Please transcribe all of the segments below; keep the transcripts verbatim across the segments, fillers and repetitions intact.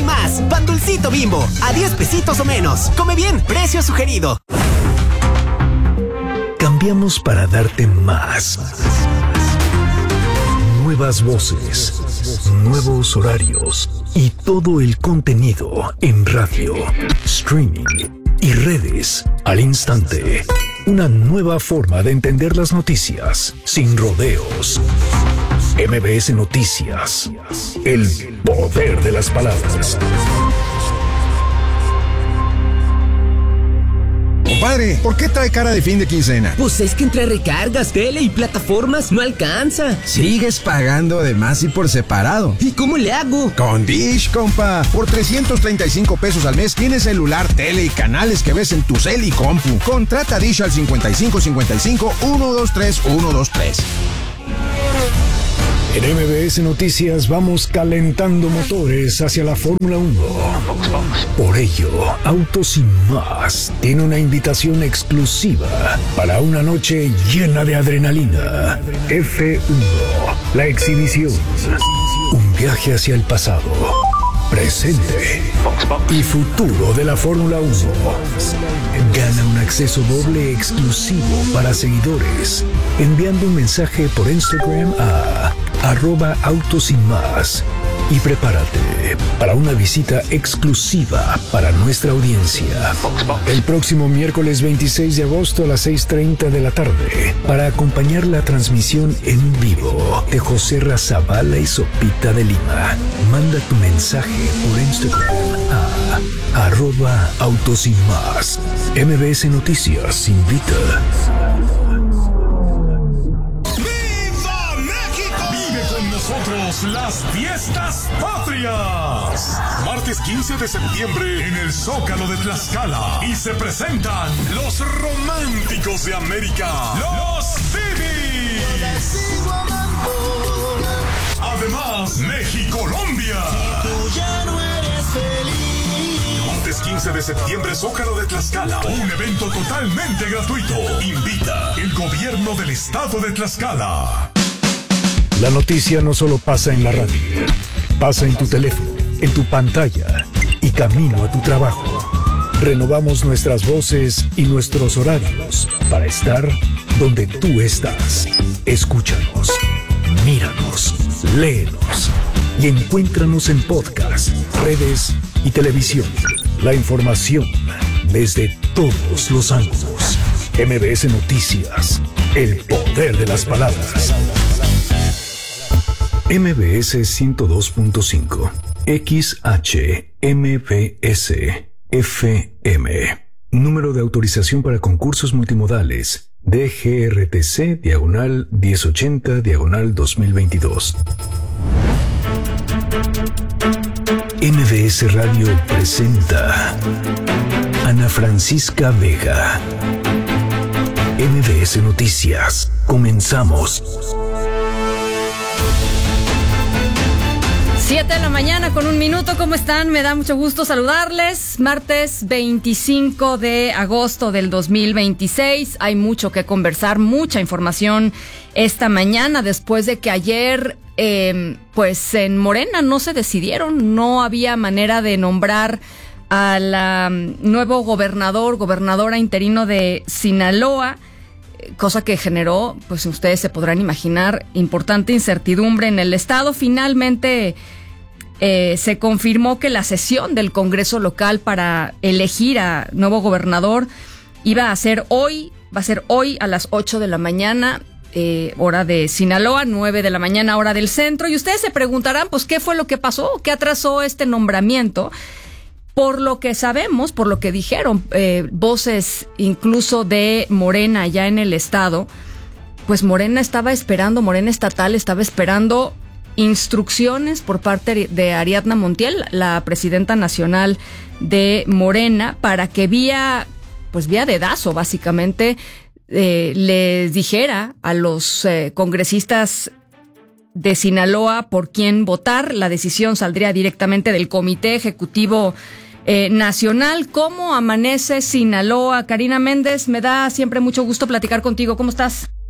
y más. Pan Dulcito Bimbo, a diez pesitos o menos. Come bien, precio sugerido. Cambiamos para darte más. Nuevas voces, nuevos horarios y todo el contenido en radio, streaming y redes al instante. Una nueva forma de entender las noticias sin rodeos. M B S Noticias. El poder de las palabras. Compadre, ¿por qué trae cara de fin de quincena? Pues es que entre recargas, tele y plataformas no alcanza. Sigues pagando de más y por separado. ¿Y cómo le hago? Con Dish, compa. Por trescientos treinta y cinco pesos al mes tienes celular, tele y canales que ves en tu cel y compu. Contrata Dish al cincuenta y cinco cincuenta y cinco, ciento veintitrés, ciento veintitrés. En M B S Noticias vamos calentando motores hacia la Fórmula uno. Por ello, Autos y Más tiene una invitación exclusiva para una noche llena de adrenalina. F uno, la exhibición. Un viaje hacia el pasado, presente y futuro de la Fórmula uno. Gana un acceso doble exclusivo para seguidores enviando un mensaje por Instagram a arroba autos y más y prepárate para una visita exclusiva para nuestra audiencia el próximo miércoles veintiséis de agosto a las seis treinta de la tarde para acompañar la transmisión en vivo de José Razabala y Sopita de Lima. Manda tu mensaje por Instagram a arroba autos y más. M B S Noticias invita. Las fiestas patrias. Martes quince de septiembre en el Zócalo de Tlaxcala. Y se presentan los románticos de América, los Bibi. Además, México-Colombia. Martes quince de septiembre, Zócalo de Tlaxcala. Un evento totalmente gratuito. Invita el gobierno del estado de Tlaxcala. La noticia no solo pasa en la radio, pasa en tu teléfono, en tu pantalla y camino a tu trabajo. Renovamos nuestras voces y nuestros horarios para estar donde tú estás. Escúchanos, míranos, léenos y encuéntranos en podcast, redes y televisión. La información desde todos los ángulos. M B S Noticias, el poder de las palabras. M B S ciento dos punto cinco, X H M B S F M. Número de autorización para concursos multimodales. D G R T C diagonal diez ochenta diagonal dos mil veintidós. M B S Radio presenta Ana Francisca Vega. M B S Noticias. Comenzamos. Siete de la mañana con un minuto, ¿cómo están? Me da mucho gusto saludarles. Martes veinticinco de agosto del dos mil veintiséis. Hay mucho que conversar, mucha información esta mañana después de que ayer, eh, pues en Morena no se decidieron, no había manera de nombrar al um, nuevo gobernador, gobernadora interino de Sinaloa, cosa que generó, pues ustedes se podrán imaginar, importante incertidumbre en el estado. Finalmente eh, se confirmó que la sesión del Congreso local para elegir a nuevo gobernador iba a ser hoy, va a ser hoy a las ocho de la mañana, eh, hora de Sinaloa, nueve de la mañana, hora del centro. Y ustedes se preguntarán, pues, ¿qué fue lo que pasó? ¿Qué atrasó este nombramiento? Por lo que sabemos, por lo que dijeron eh, voces incluso de Morena ya en el estado, pues Morena estaba esperando, Morena estatal estaba esperando instrucciones por parte de Ariadna Montiel, la presidenta nacional de Morena, para que vía, pues vía dedazo básicamente, eh, les dijera a los eh, congresistas de Sinaloa por quién votar. La decisión saldría directamente del Comité Ejecutivo eh, Nacional. ¿Cómo amanece Sinaloa? Karina Méndez, me da siempre mucho gusto platicar contigo. ¿Cómo estás?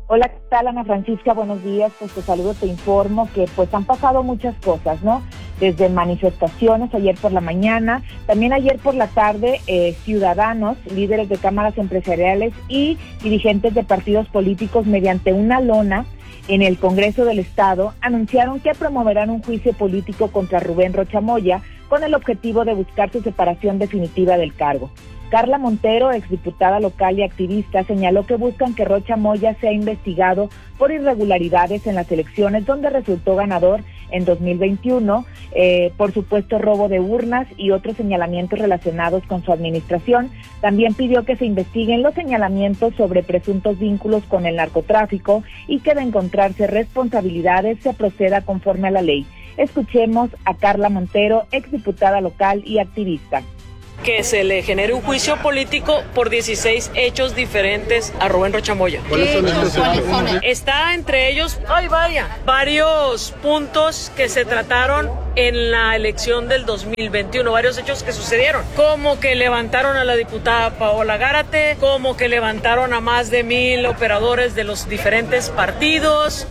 Hola, ¿qué tal, Ana Francisca? Buenos días, pues te saludo, te informo que pues han pasado muchas cosas, ¿no? Desde manifestaciones ayer por la mañana, también ayer por la tarde, eh, ciudadanos, líderes de cámaras empresariales y dirigentes de partidos políticos mediante una lona en el Congreso del Estado anunciaron que promoverán un juicio político contra Rubén Rocha Moya con el objetivo de buscar su separación definitiva del cargo. Carla Montero, exdiputada local y activista, señaló que buscan que Rocha Moya sea investigado por irregularidades en las elecciones donde resultó ganador en dos mil veintiuno, eh, por supuesto robo de urnas y otros señalamientos relacionados con su administración. También pidió que se investiguen los señalamientos sobre presuntos vínculos con el narcotráfico y que de encontrarse responsabilidades se proceda conforme a la ley. Escuchemos a Carla Montero, exdiputada local y activista. Que se le genere un juicio político por dieciséis hechos diferentes a Rubén Rocha Moya. ¿Cuáles son estos hechos? Está entre ellos, ay vaya, varios puntos que se trataron en la elección del dos mil veintiuno, varios hechos que sucedieron, como que levantaron a la diputada Paola Gárate, como que levantaron a más de mil operadores de los diferentes partidos.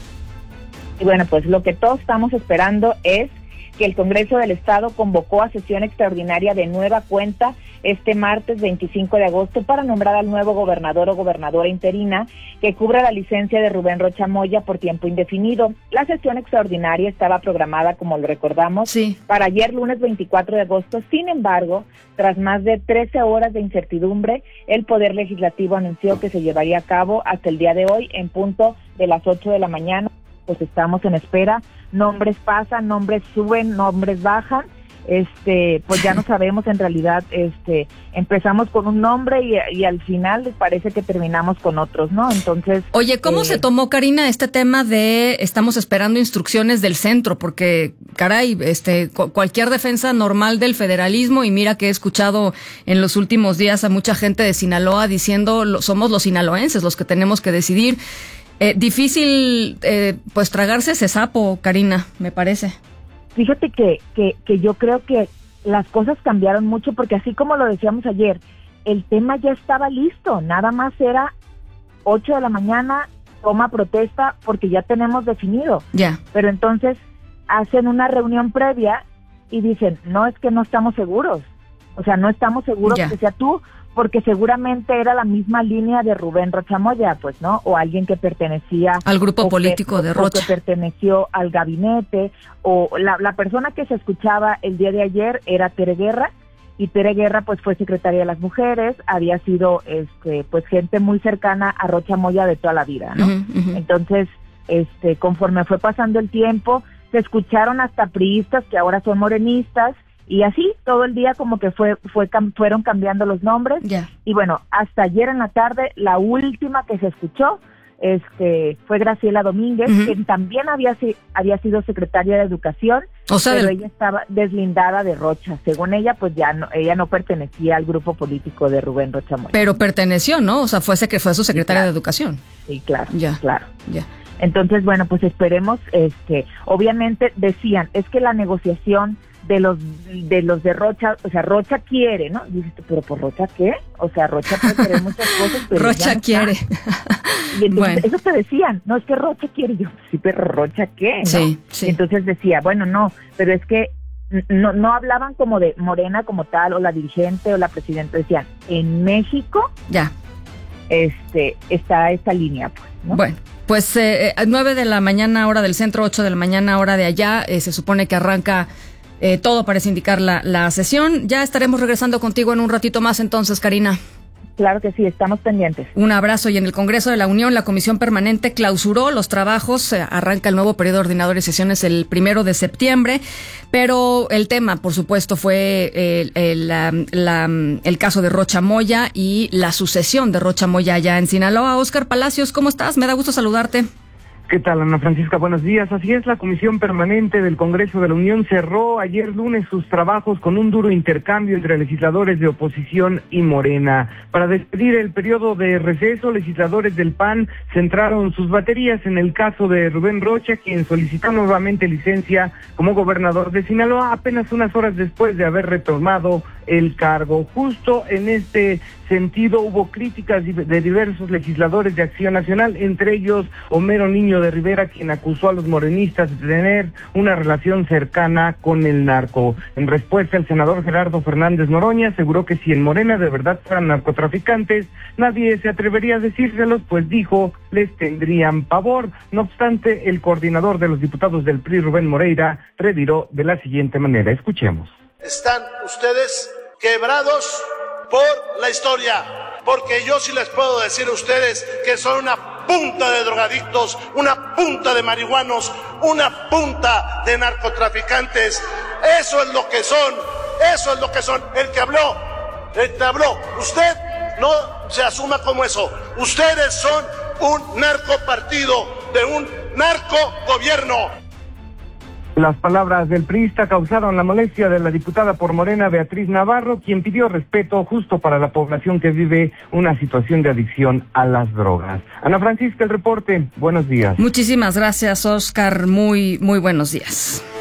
Y bueno, pues lo que todos estamos esperando es que el Congreso del Estado convocó a sesión extraordinaria de nueva cuenta este martes veinticinco de agosto para nombrar al nuevo gobernador o gobernadora interina que cubra la licencia de Rubén Rocha Moya por tiempo indefinido. La sesión extraordinaria estaba programada, como lo recordamos, sí. para ayer lunes veinticuatro de agosto. Sin embargo, tras más de trece horas de incertidumbre, el Poder Legislativo anunció que se llevaría a cabo hasta el día de hoy en punto de las ocho de la mañana. Pues estamos en espera, nombres pasan, nombres suben, nombres bajan, este, pues ya no sabemos en realidad, este, empezamos con un nombre y, y al final parece que terminamos con otros, ¿no? Entonces. Oye, ¿cómo eh, se tomó, Karina, este tema de estamos esperando instrucciones del centro? Porque, caray, este, cu- cualquier defensa normal del federalismo, y mira que he escuchado en los últimos días a mucha gente de Sinaloa diciendo, lo, somos los sinaloenses los que tenemos que decidir. Eh, difícil, eh, pues, tragarse ese sapo, Karina, me parece. Fíjate que, que, que yo creo que las cosas cambiaron mucho porque así como lo decíamos ayer, el tema ya estaba listo, nada más era ocho de la mañana, toma protesta porque ya tenemos definido. Ya. Pero entonces hacen una reunión previa y dicen, no, es que no estamos seguros. O sea, no estamos seguros Ya. que sea tú, porque seguramente era la misma línea de Rubén Rocha Moya, pues, ¿no? O alguien que pertenecía al grupo político que, de Rocha. O que perteneció al gabinete, o la, la persona que se escuchaba el día de ayer era Tere Guerra, y Tere Guerra, pues, fue secretaria de las mujeres, había sido, este, pues, gente muy cercana a Rocha Moya de toda la vida, ¿no? Uh-huh, uh-huh. Entonces, este, conforme fue pasando el tiempo, se escucharon hasta priistas que ahora son morenistas, y así todo el día como que fue fue cam, fueron cambiando los nombres. Yeah. Y bueno, hasta ayer en la tarde la última que se escuchó este fue Graciela Domínguez, uh-huh. que también había había sido secretaria de Educación, o sea, pero del... ella estaba deslindada de Rocha. Según ella, pues ya no, ella no pertenecía al grupo político de Rubén Rocha Moya. Pero perteneció, ¿no? O sea, fue que fue su secretaria sí, claro. de Educación. Sí, claro. Ya. Claro. Ya. Entonces, bueno, pues esperemos, este, obviamente decían, es que la negociación de los de los de Rocha, o sea, Rocha quiere, ¿no? Dices, pero ¿por Rocha qué? O sea, Rocha puede querer muchas cosas, pero Rocha no quiere. Y entonces, bueno. eso te decían, no, es que Rocha quiere, y yo, sí, pero Rocha qué, ¿no? Sí, sí. Y entonces decía, bueno, no, pero es que no no hablaban como de Morena como tal, o la dirigente, o la presidenta, decían, en México, ya, este, está esta línea, pues, ¿no? Bueno. Pues eh, nueve de la mañana hora del centro, ocho de la mañana hora de allá, eh, se supone que arranca eh, todo parece indicar la, la sesión. Ya estaremos regresando contigo en un ratito más entonces, Karina. Claro que sí, estamos pendientes. Un abrazo. Y en el Congreso de la Unión, la Comisión Permanente clausuró los trabajos. Eh, arranca el nuevo periodo de ordinario de sesiones el primero de septiembre. Pero el tema, por supuesto, fue el, el, la, la, el caso de Rocha Moya y la sucesión de Rocha Moya allá en Sinaloa. Óscar Palacios, ¿cómo estás? Me da gusto saludarte. ¿Qué tal, Ana Francisca? Buenos días. Así es, la Comisión Permanente del Congreso de la Unión cerró ayer lunes sus trabajos con un duro intercambio entre legisladores de oposición y Morena. Para despedir el periodo de receso, legisladores del P A N centraron sus baterías en el caso de Rubén Rocha, quien solicitó nuevamente licencia como gobernador de Sinaloa apenas unas horas después de haber retomado el cargo. Justo en este sentido hubo críticas de diversos legisladores de Acción Nacional, entre ellos Homero Niño de Rivera, quien acusó a los morenistas de tener una relación cercana con el narco. En respuesta, el senador Gerardo Fernández Noroña aseguró que si en Morena de verdad fueran narcotraficantes, nadie se atrevería a decírselos, pues dijo, les tendrían pavor. No obstante, el coordinador de los diputados del P R I, Rubén Moreira, reviró de la siguiente manera. Escuchemos. Están ustedes quebrados por la historia, porque yo sí les puedo decir a ustedes que son una punta de drogadictos, una punta de marihuanos, una punta de narcotraficantes. Eso es lo que son, eso es lo que son. El que habló, el que habló, usted no se asuma como eso. Ustedes son un narcopartido de un narcogobierno. Las palabras del priista causaron la molestia de la diputada por Morena, Beatriz Navarro, quien pidió respeto justo para la población que vive una situación de adicción a las drogas. Ana Francisca, el reporte. Buenos días. Muchísimas gracias, Oscar. Muy, muy buenos días.